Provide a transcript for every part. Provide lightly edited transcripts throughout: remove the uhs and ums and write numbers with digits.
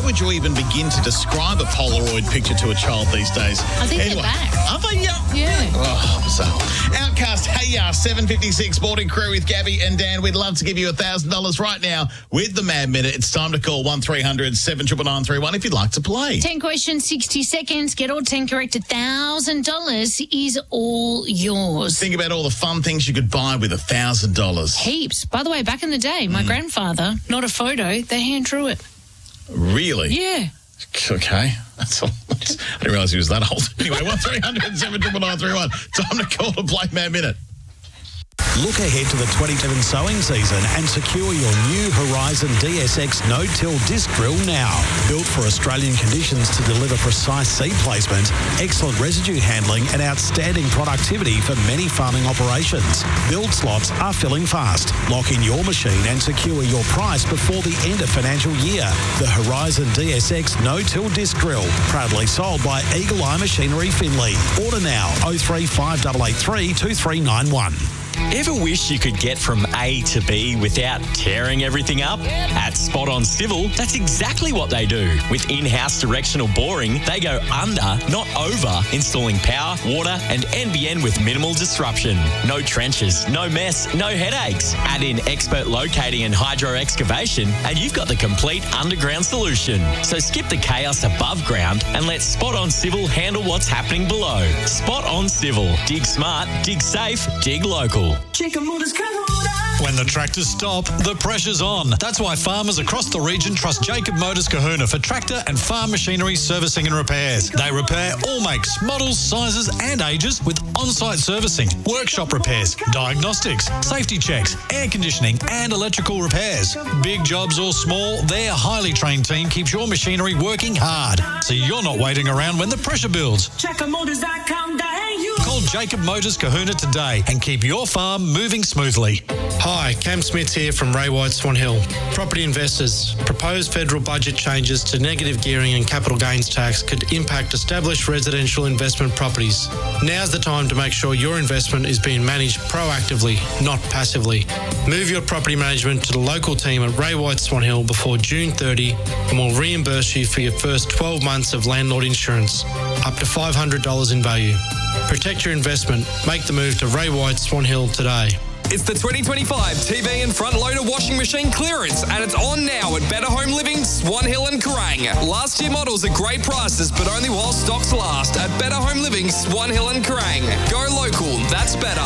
would you even begin to describe a Polaroid picture to a child these days? I think they're back. Are they? Yeah. Oh, bizarre. Outcast, hey ya, 7:56 morning crew with Gabby and Dan. We'd love to give you $1,000 right now with the Mad Minute. It's time to call 1300 79931 if you'd like to play. 10 questions, 60 seconds. Get all 10 correct. $1,000 is all yours. Think about all the fun things you could buy with $1,000. Heaps. By the way, back in the day, my grandfather, not a photo, they hand drew it. Really? Yeah. Okay. That's all. I didn't realise he was that old. Anyway, 1300 79931. Time to call to play Mad Minute. Look ahead to the 27 sowing season and secure your new Horizon DSX no-till disc drill now. Built for Australian conditions to deliver precise seed placement, excellent residue handling and outstanding productivity for many farming operations. Build slots are filling fast. Lock in your machine and secure your price before the end of financial year. The Horizon DSX no-till disc drill, proudly sold by Eagle Eye Machinery Finley. Order now, 03583 2391. Ever wish you could get from A to B without tearing everything up? At Spot On Civil, that's exactly what they do. With in-house directional boring, they go under, not over, installing power, water and NBN with minimal disruption. No trenches, no mess, no headaches. Add in expert locating and hydro excavation and you've got the complete underground solution. So skip the chaos above ground and let Spot On Civil handle what's happening below. Spot On Civil. Dig smart, dig safe, dig local. When the tractors stop, the pressure's on. That's why farmers across the region trust Jacob Motors Kahuna for tractor and farm machinery servicing and repairs. They repair all makes, models, sizes and ages with on-site servicing, workshop repairs, diagnostics, safety checks, air conditioning and electrical repairs. Big jobs or small, their highly trained team keeps your machinery working hard, so you're not waiting around when the pressure builds. Call Jacob Motors Kahuna today and keep your farm moving smoothly. Hi, Cam Smith here from Ray White Swan Hill. Property investors, proposed federal budget changes to negative gearing and capital gains tax could impact established residential investment properties. Now's the time to make sure your investment is being managed proactively, not passively. Move your property management to the local team at Ray White Swan Hill before June 30 and we'll reimburse you for your first 12 months of landlord insurance, up to $500 in value. Protect your investment. Make the move to Ray White Swan Hill today. It's the 2025 TV and front loader washing machine clearance and it's on now at Better Home Living, Swan Hill and Kerrang. Last year models at great prices but only while stocks last at Better Home Living, Swan Hill and Kerrang. Go local, that's better.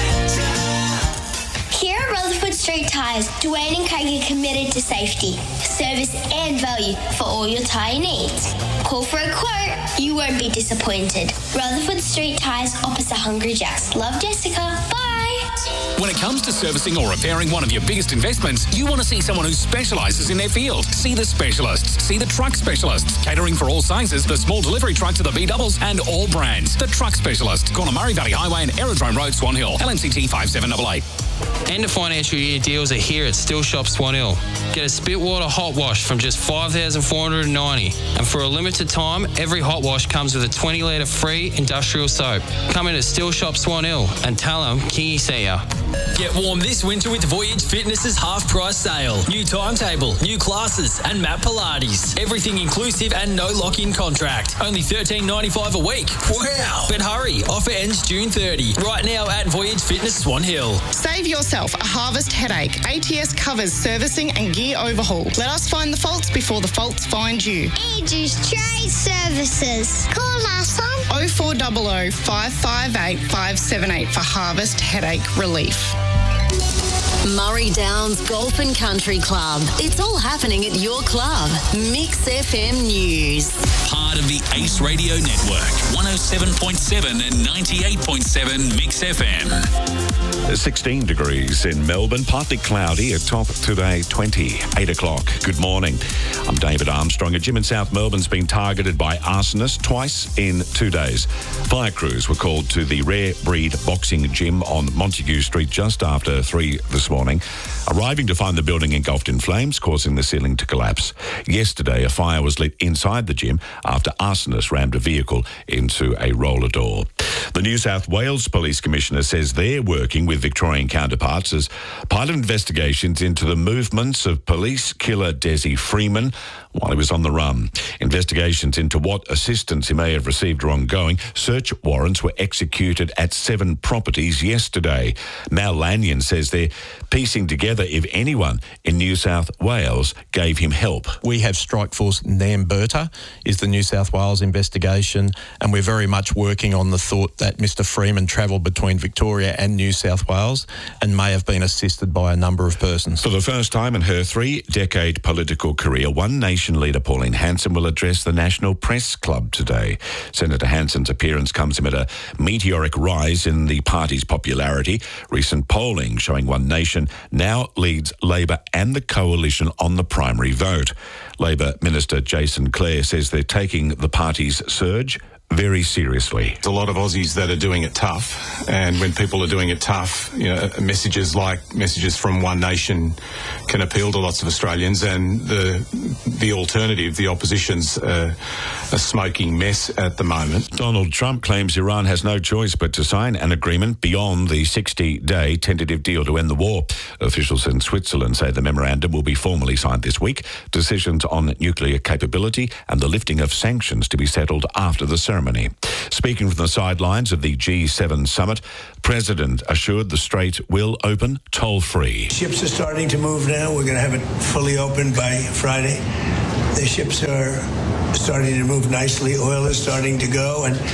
Here at Rutherford Street Tyres, Dwayne and Craig are committed to safety, service and value for all your tyre needs. Call for a quote, you won't be disappointed. Rutherford Street Tyres opposite Hungry Jack's. Love, Jessica. Bye. When it comes to servicing or repairing one of your biggest investments, you want to see someone who specialises in their field. See the specialists. See the truck specialists. Catering for all sizes, the small delivery truck to the B-doubles and all brands. The Truck Specialist. Corner Murray Valley Highway and Aerodrome Road, Swan Hill. LMCT 5788. End of financial year deals are here at Still Shop Swan Hill. Get a Spitwater hot wash from just $5,490. And for a limited time, every hot wash comes with a 20-litre free industrial soap. Come in to Still Shop Swan Hill and tell them Kingy see ya. Get warm this winter with Voyage Fitness's half-price sale. New timetable, new classes and Mat Pilates. Everything inclusive and no lock-in contract. Only $13.95 a week. Wow! But hurry, offer ends June 30. Right now at Voyage Fitness Swan Hill. Save yourself a harvest headache. ATS covers servicing and gear overhaul. Let us find the faults before the faults find you. Aegis Trade Services. Call us on 0400 558 578 for harvest headache relief. Murray Downs Golf and Country Club. It's all happening at your club. Mix FM News. Part of the Ace Radio Network. 107.7 and 98.7 Mix FM. 16 degrees in Melbourne, partly cloudy, a top today 20, 8 o'clock. Good morning. I'm David Armstrong. A gym in South Melbourne's been targeted by arsonists twice in 2 days. Fire crews were called to the Rare Breed Boxing Gym on Montague Street just after 3 this morning, arriving to find the building engulfed in flames, causing the ceiling to collapse. Yesterday, a fire was lit inside the gym after arsonists rammed a vehicle into a roller door. The New South Wales Police Commissioner says they're working with with Victorian counterparts as part of investigations into the movements of police killer Desi Freeman while he was on the run. Investigations into what assistance he may have received are ongoing. Search warrants were executed at 7 properties yesterday. Mal Lanyon says they're piecing together if anyone in New South Wales gave him help. We have Strike Force Namberta is the New South Wales investigation, and we're very much working on the thought that Mr Freeman travelled between Victoria and New South Wales and may have been assisted by a number of persons. For the first time in her 3-decade political career, One Nation leader Pauline Hanson will address the National Press Club today. Senator Hanson's appearance comes amid a meteoric rise in the party's popularity. Recent polling showing One Nation now leads Labor and the Coalition on the primary vote. Labor Minister Jason Clare says they're taking the party's surge very seriously. There's a lot of Aussies that are doing it tough, and when people are doing it tough, messages from One Nation can appeal to lots of Australians, and the alternative, the opposition's a smoking mess at the moment. Donald Trump claims Iran has no choice but to sign an agreement beyond the 60-day tentative deal to end the war. Officials in Switzerland say the memorandum will be formally signed this week. Decisions on nuclear capability and the lifting of sanctions to be settled after the ceremony. Speaking from the sidelines of the G7 summit, President assured the Strait will open toll-free. Ships are starting to move now. We're going to have it fully open by Friday. The ships are starting to move nicely. Oil is starting to go, and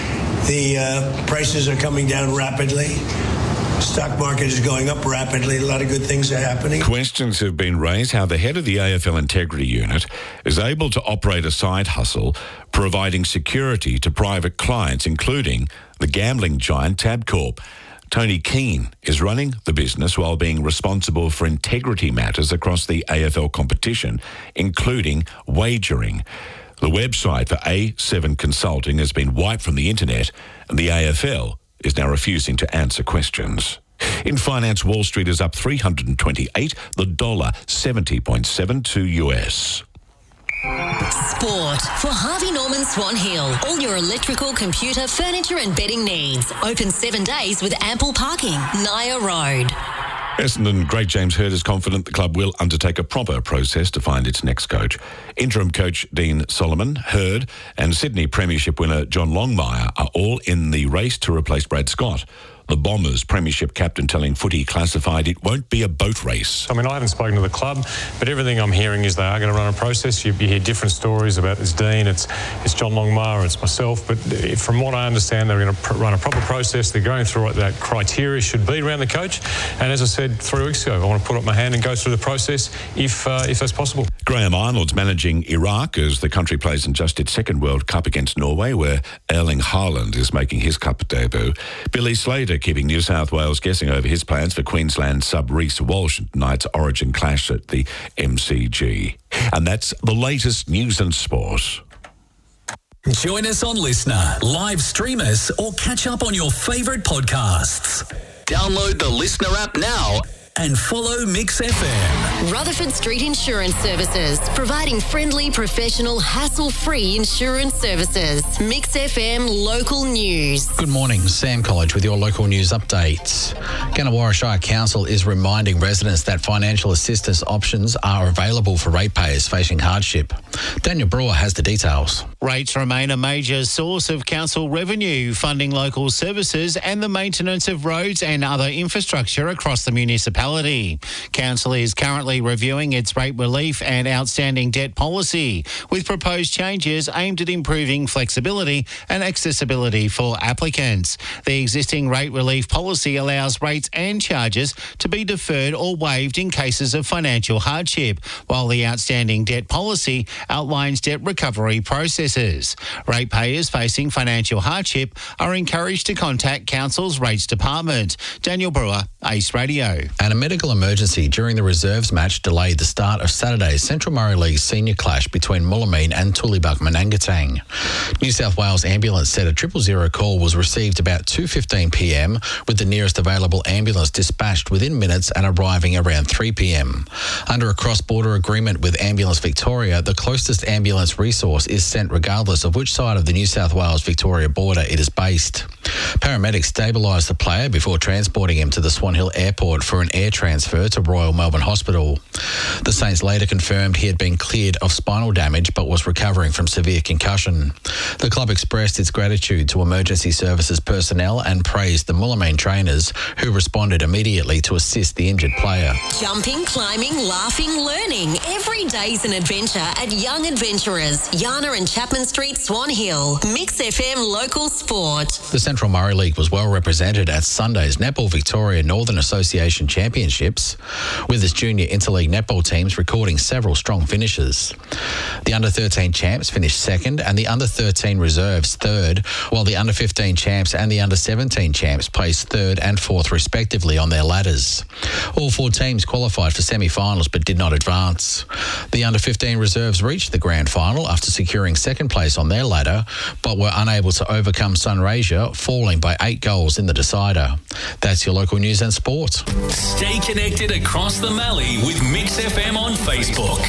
the prices are coming down rapidly. Stock market is going up rapidly. A lot of good things are happening. Questions have been raised how the head of the AFL Integrity Unit is able to operate a side hustle, providing security to private clients, including the gambling giant Tabcorp. Tony Keane is running the business while being responsible for integrity matters across the AFL competition, including wagering. The website for A7 Consulting has been wiped from the internet, and the AFL is now refusing to answer questions. In finance, Wall Street is up 328, the dollar 70.72 US. Sport for Harvey Norman Swan Hill. All your electrical, computer, furniture and bedding needs. Open 7 days with ample parking. Naya Road. Essendon great James Hird is confident the club will undertake a proper process to find its next coach. Interim coach Dean Solomon, Hird and Sydney Premiership winner John Longmire are all in the race to replace Brad Scott. The Bombers Premiership captain telling Footy Classified it won't be a boat race. I mean, I haven't spoken to the club, but everything I'm hearing is they are going to run a process. You hear different stories about it's Dean, it's John Longmire, it's myself, but from what I understand, they're going to run a proper process. They're going through what that criteria should be around the coach. And as I said 3 weeks ago, I want to put up my hand and go through the process if that's possible. Graham Arnold's managing Iraq as the country plays in just its second World Cup against Norway, where Erling Haaland is making his cup debut. Billy Slater keeping New South Wales guessing over his plans for Queensland sub Reece Walsh at tonight's Origin clash at the MCG. And that's the latest news and sport. Join us on Listener, live stream us, or catch up on your favourite podcasts. Download the Listener app now and follow Mix FM. Rutherford Street Insurance Services, providing friendly, professional, hassle-free insurance services. Mix FM Local News. Good morning, Sam College with your local news updates. Gannawarra Shire Council is reminding residents that financial assistance options are available for ratepayers facing hardship. Daniel Brewer has the details. Rates remain a major source of council revenue, funding local services and the maintenance of roads and other infrastructure across the municipality. Council is currently reviewing its rate relief and outstanding debt policy, with proposed changes aimed at improving flexibility and accessibility for applicants. The existing rate relief policy allows rates and charges to be deferred or waived in cases of financial hardship, while the outstanding debt policy outlines debt recovery processes. Ratepayers facing financial hardship are encouraged to contact Council's Rates Department. Daniel Brewer, Ace Radio. And a medical emergency during the reserves match delayed the start of Saturday's Central Murray League senior clash between Mullameen and Tullibuk Manangatang. New South Wales Ambulance said a 000 call was received about 2:15 p.m, with the nearest available ambulance dispatched within minutes and arriving around 3 p.m. Under a cross-border agreement with Ambulance Victoria, the closest ambulance resource is sent regardless of which side of the New South Wales-Victoria border it is based. Paramedics stabilised the player before transporting him to the Swan Hill Airport for an air transfer to Royal Melbourne Hospital. The Saints later confirmed he had been cleared of spinal damage but was recovering from severe concussion. The club expressed its gratitude to emergency services personnel and praised the Mullameen trainers who responded immediately to assist the injured player. Jumping, climbing, laughing, learning. Every day's an adventure at Young Adventurers, Yana and Chapman Street, Swan Hill. Mix FM local sport. The Central Murray League was well represented at Sunday's Netball Victoria Northern Association Championships, with its junior interleague netball teams recording several strong finishes. The under-13 champs finished second and the under-13 reserves third, while the under-15 champs and the under-17 champs placed third and fourth respectively on their ladders. All four teams qualified for semi-finals but did not advance. The under-15 reserves reached the grand final after securing second place on their ladder, but were unable to overcome Sunraysia, falling by 8 goals in the decider. That's your local news and sport. Stay connected across the Mallee with Mix FM on Facebook.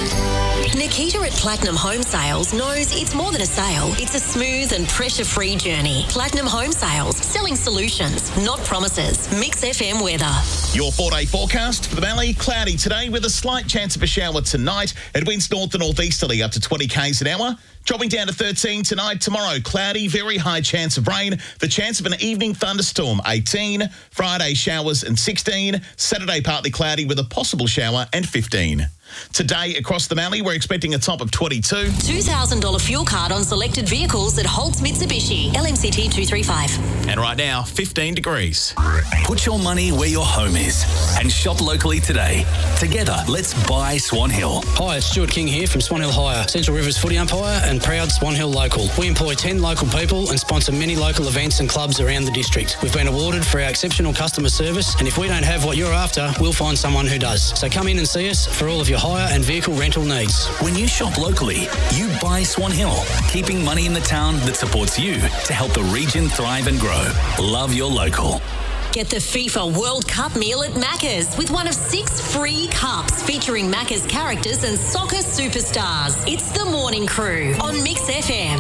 Nikita at Platinum Home Sales knows it's more than a sale. It's a smooth and pressure-free journey. Platinum Home Sales, selling solutions, not promises. Mix FM weather. Your 4-day forecast for the Mallee. Cloudy today with a slight chance of a shower tonight. It winds north to northeasterly up to 20 k's an hour. Dropping down to 13 tonight. Tomorrow, cloudy, very high chance of rain. The chance of an evening thunderstorm, 18. Friday, showers and 16. Saturday, partly cloudy with a possible shower and 15. Today, across the Mallee, we're expecting a top of 22. $2,000 fuel card on selected vehicles at Holtz Mitsubishi. LMCT 235. And right now, 15 degrees. Put your money where your home is and shop locally today. Together, let's buy Swan Hill. Hi, it's Stuart King here from Swan Hill Hire, Central Rivers footy umpire and proud Swan Hill local. We employ 10 local people and sponsor many local events and clubs around the district. We've been awarded for our exceptional customer service, and if we don't have what you're after, we'll find someone who does. So come in and see us for all of your hire and vehicle rental needs. When you shop locally, you buy Swan Hill, keeping money in the town that supports you to help the region thrive and grow. Love your local. Get the FIFA World Cup meal at Macca's with one of 6 free cups featuring Macca's characters and soccer superstars. It's the Morning Crew on Mix FM.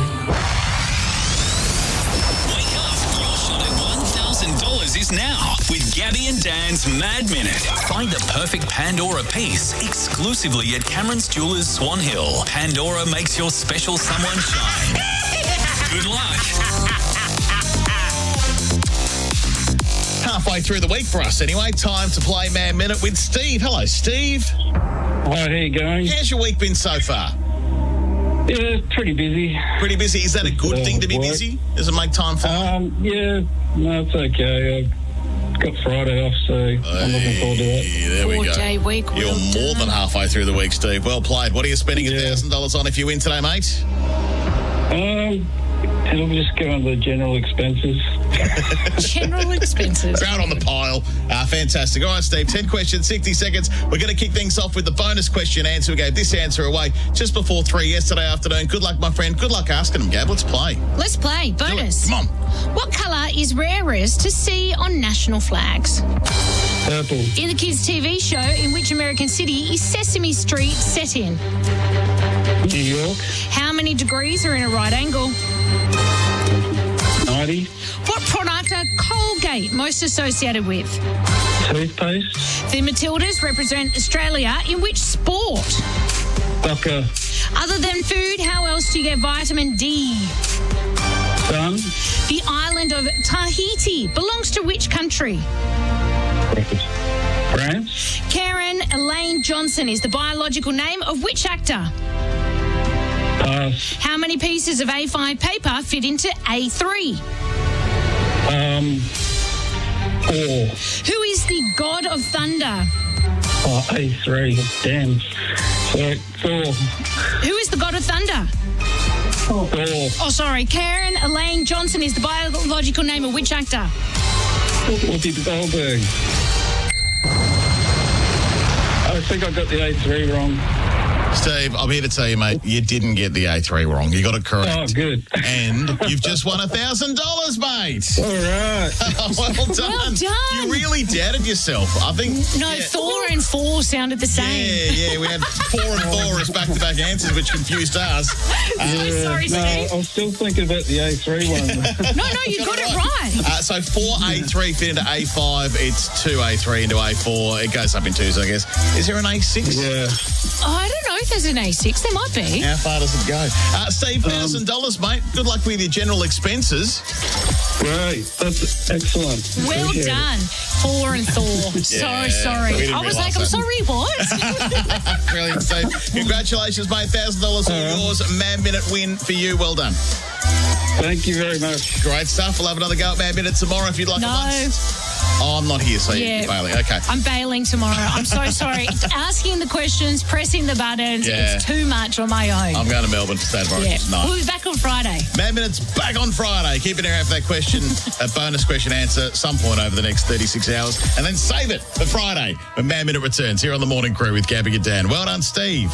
Wake up, your shot at $1,000 is now with Gabby and Dan's Mad Minute. Find the perfect Pandora piece exclusively at Cameron's Jewelers Swan Hill. Pandora makes your special someone shine. Good luck. Halfway through the week for us anyway. Time to play Man Minute with Steve. Hello, Steve. Hi, how you going? How's your week been so far? Yeah, pretty busy. Pretty busy. Is that a good thing to be busy? Does it make time for Yeah, no, it's okay. I've got Friday off, so I'm looking forward to it. There we go. 4-day week. You're more than halfway through the week, Steve. Well played. What are you spending $1,000 on if you win today, mate? It'll just go on the general expenses. General expenses. Throw it on the pile. Fantastic. All right, Steve, 10 questions, 60 seconds. We're going to kick things off with the bonus question answer. We gave this answer away just before 3 yesterday afternoon. Good luck, my friend. Good luck asking them, Gab. Let's play. Let's play. Bonus. Come on. What colour is rarest to see on national flags? Purple. In the kids' TV show, in which American city is Sesame Street set in? New York. How many degrees are in a right angle? 90. What product are Colgate most associated with? Toothpaste. The Matildas represent Australia in which sport? Soccer. Other than food, how else do you get vitamin D? Sun. The island of Tahiti belongs to which country? France. Karen Elaine Johnson is the biological name of which actor? Pass. How many pieces of A5 paper fit into A3? 4. Who is the god of thunder? Oh, A3. Damn. So, 4. Who is the god of thunder? 4. Oh, sorry. Karen Elaine Johnson is the biological name of which actor? Whoopi Goldberg. I think I got the A3 wrong. Steve, I'm here to tell you, mate, you didn't get the A3 wrong. You got it correct. Oh, good. And you've just won $1,000, mate. All right. Well done. Well done. You really doubted yourself. I think... No, 4 and 4 sounded the same. Yeah, we had 4 and 4 as back-to-back answers, which confused us. Sorry, Steve. I'm still thinking about the A3 one. No, you got it right. So 4 A3 fit into A5. It's 2 A3 into A4. It goes up in twos, I guess. Is there an A6? Yeah. I don't know if there's an A6. There might be. How far does it go? Steve, $1,000, mate. Good luck with your general expenses. Great. That's excellent. Well Appreciate done. 4 and 4. So sorry. I was like, I'm sorry, what? Brilliant, Steve. Congratulations, mate. $1,000 all yours. Man Minute win for you. Well done. Thank you very much. Great stuff. We'll have another go at Man Minute tomorrow if you'd like. No. Oh, I'm not here, so you're bailing. Okay. I'm bailing tomorrow. I'm so sorry. Asking the questions, pressing the buttons, it's too much on my own. I'm going to Melbourne for State of Origin tonight. We'll be back on Friday. Man Minute's back on Friday. Keep an eye out for that question, a bonus question answer at some point over the next 36 hours, and then save it for Friday when Man Minute returns here on The Morning Crew with Gabby and Dan. Well done, Steve.